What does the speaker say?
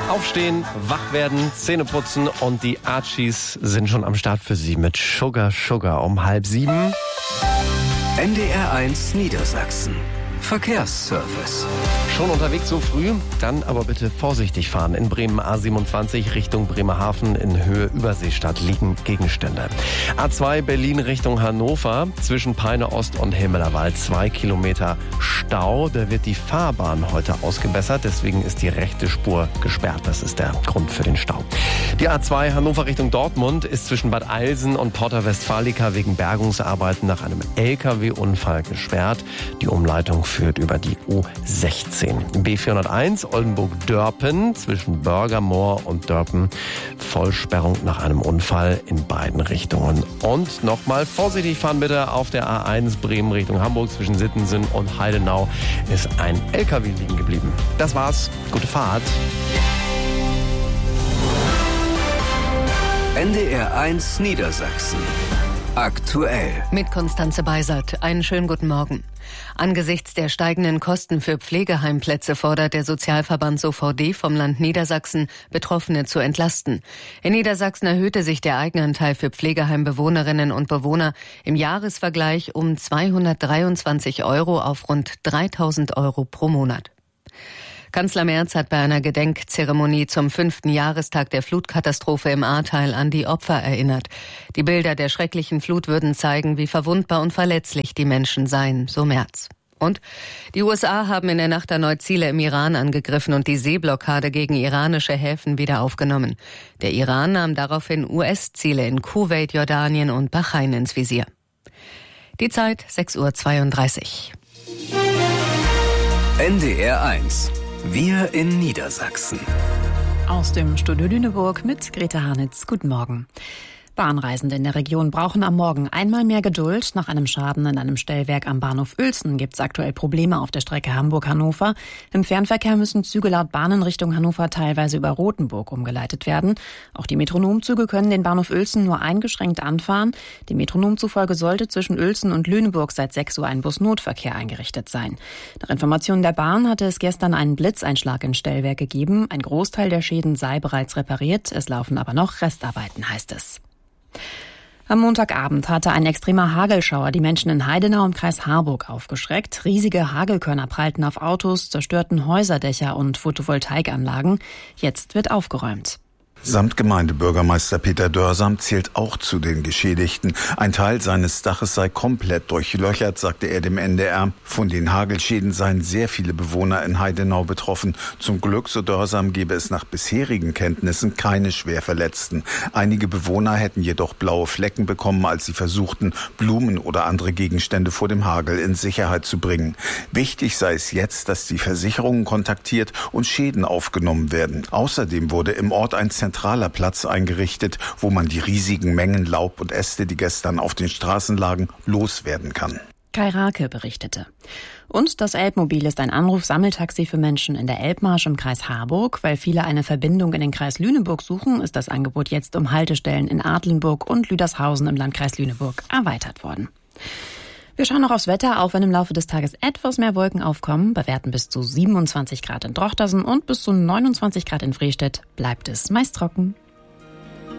Aufstehen, wach werden, Zähne putzen und die Archies sind schon am Start für Sie mit Sugar Sugar um 6:30. NDR 1 Niedersachsen. Verkehrsservice. Schon unterwegs so früh? Dann aber bitte vorsichtig fahren. In Bremen A27 Richtung Bremerhaven in Höhe Überseestadt liegen Gegenstände. A2 Berlin Richtung Hannover zwischen Peine Ost und Himmelerwald 2 Kilometer Stau. Da wird die Fahrbahn heute ausgebessert, deswegen ist die rechte Spur gesperrt. Das ist der Grund für den Stau. Die A2 Hannover Richtung Dortmund ist zwischen Bad Eilsen und Porta Westfalica wegen Bergungsarbeiten nach einem LKW-Unfall gesperrt. Die Umleitung führt über die U16. B401 Oldenburg-Dörpen zwischen Bürgermoor und Dörpen. Vollsperrung nach einem Unfall in beiden Richtungen. Und nochmal vorsichtig fahren bitte auf der A1 Bremen Richtung Hamburg zwischen Sittensen und Heidenau ist ein LKW liegen geblieben. Das war's. Gute Fahrt. NDR 1 Niedersachsen. Aktuell. Mit Konstanze Beisert. Einen schönen guten Morgen. Angesichts der steigenden Kosten für Pflegeheimplätze fordert der Sozialverband SOVD vom Land Niedersachsen, Betroffene zu entlasten. In Niedersachsen erhöhte sich der Eigenanteil für Pflegeheimbewohnerinnen und Bewohner im Jahresvergleich um 223 € auf rund 3.000 € pro Monat. Kanzler Merz hat bei einer Gedenkzeremonie zum 5. Jahrestag der Flutkatastrophe im Ahrtal an die Opfer erinnert. Die Bilder der schrecklichen Flut würden zeigen, wie verwundbar und verletzlich die Menschen seien, so Merz. Und die USA haben in der Nacht erneut Ziele im Iran angegriffen und die Seeblockade gegen iranische Häfen wieder aufgenommen. Der Iran nahm daraufhin US-Ziele in Kuwait, Jordanien und Bahrain ins Visier. Die Zeit 6:32 Uhr. NDR 1. Wir in Niedersachsen. Aus dem Studio Lüneburg mit Grete Harnitz. Guten Morgen. Bahnreisende in der Region brauchen am Morgen einmal mehr Geduld. Nach einem Schaden in einem Stellwerk am Bahnhof Uelzen gibt es aktuell Probleme auf der Strecke Hamburg-Hannover. Im Fernverkehr müssen Züge laut Bahn in Richtung Hannover teilweise über Rothenburg umgeleitet werden. Auch die Metronomzüge können den Bahnhof Uelzen nur eingeschränkt anfahren. Dem Metronom zufolge sollte zwischen Uelzen und Lüneburg seit 6 Uhr ein Busnotverkehr eingerichtet sein. Nach Informationen der Bahn hatte es gestern einen Blitzeinschlag in Stellwerk gegeben. Ein Großteil der Schäden sei bereits repariert. Es laufen aber noch Restarbeiten, heißt es. Am Montagabend hatte ein extremer Hagelschauer die Menschen in Heidenau im Kreis Harburg aufgeschreckt. Riesige Hagelkörner prallten auf Autos, zerstörten Häuserdächer und Photovoltaikanlagen. Jetzt wird aufgeräumt. Samtgemeindebürgermeister Peter Dörsam zählt auch zu den Geschädigten. Ein Teil seines Daches sei komplett durchlöchert, sagte er dem NDR. Von den Hagelschäden seien sehr viele Bewohner in Heidenau betroffen. Zum Glück, so Dörsam, gebe es nach bisherigen Kenntnissen keine Schwerverletzten. Einige Bewohner hätten jedoch blaue Flecken bekommen, als sie versuchten, Blumen oder andere Gegenstände vor dem Hagel in Sicherheit zu bringen. Wichtig sei es jetzt, dass die Versicherungen kontaktiert und Schäden aufgenommen werden. Außerdem wurde im Ort ein zentraler Platz eingerichtet, wo man die riesigen Mengen Laub und Äste, die gestern auf den Straßen lagen, loswerden kann. Kai Rake berichtete. Und das Elbmobil ist ein Anruf-Sammeltaxi für Menschen in der Elbmarsch im Kreis Harburg. Weil viele eine Verbindung in den Kreis Lüneburg suchen, ist das Angebot jetzt um Haltestellen in Adlenburg und Lüdershausen im Landkreis Lüneburg erweitert worden. Wir schauen noch aufs Wetter, auch wenn im Laufe des Tages etwas mehr Wolken aufkommen. Bei Werten bis zu 27 Grad in Drochtersen und bis zu 29 Grad in Frestedt bleibt es meist trocken.